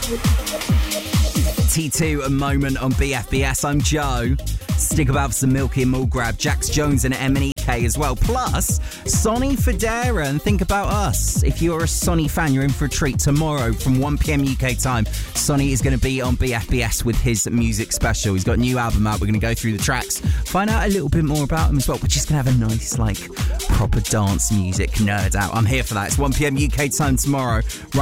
T2 a moment on BFBS. I'm Joe. Stick about for some Milky and Mulgrab, Jax Jones and M&EK as well. Plus, Sonny Fodera and Think About Us. If you're a Sonny fan, you're in for a treat tomorrow from 1pm UK time. Sonny is going to be on BFBS with his music special. He's got a new album out. We're going to go through the tracks, find out a little bit more about him as well. We're just going to have a nice, proper dance music nerd out. I'm here for that. It's 1pm UK time tomorrow.